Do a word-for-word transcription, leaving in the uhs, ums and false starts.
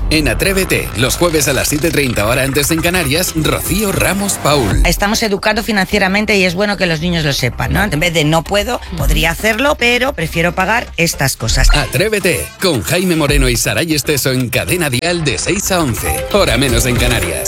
En Atrévete, los jueves a las siete y treinta hora antes en Canarias, Rocío Ramos Paul. Estamos educando financieramente y es bueno que los niños lo sepan, ¿no? En vez de no puedo, podría hacerlo, pero prefiero pagar estas cosas. Atrévete, con Jaime Moreno y Saray Esteso en Cadena Dial de seis a once, hora menos en Canarias.